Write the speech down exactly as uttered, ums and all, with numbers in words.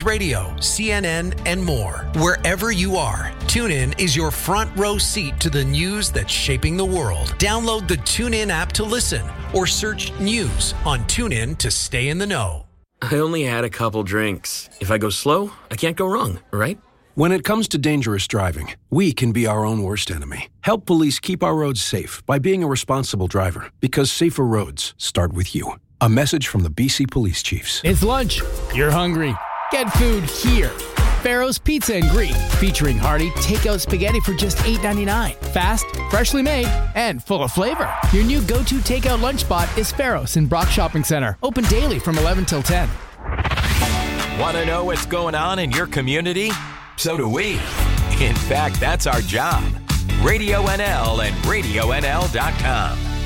Radio, C N N, and more. Wherever you are, TuneIn is your front row seat to the news that's shaping the world. Download the TuneIn app to listen or search news on TuneIn to stay in the know. I only had a couple drinks. If I go slow, I can't go wrong, right? When it comes to dangerous driving, we can be our own worst enemy. Help police keep our roads safe by being a responsible driver, because safer roads start with you. A message from the B C Police Chiefs. It's lunch. You're hungry. Get food here. Farrow's Pizza and Greek, featuring hearty takeout spaghetti for just eight ninety-nine. Fast, freshly made, and full of flavor. Your new go-to takeout lunch spot is Farrow's in Brock Shopping Center. Open daily from eleven till ten. Want to know what's going on in your community? So do we. In fact, that's our job. Radio N L and radio N L dot com.